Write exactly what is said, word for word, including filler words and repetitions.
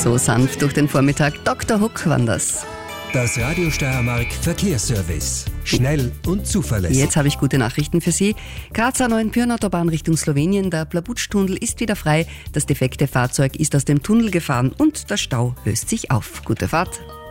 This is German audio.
So sanft durch den Vormittag. Doktor Hook war das. Das Radio Steiermark Verkehrsservice. Schnell und zuverlässig. Jetzt habe ich gute Nachrichten für Sie. Grazer Neuenpürn-Autobahn Richtung Slowenien. Der Blabutsch-Tunnel ist wieder frei. Das defekte Fahrzeug ist aus dem Tunnel gefahren und der Stau löst sich auf. Gute Fahrt.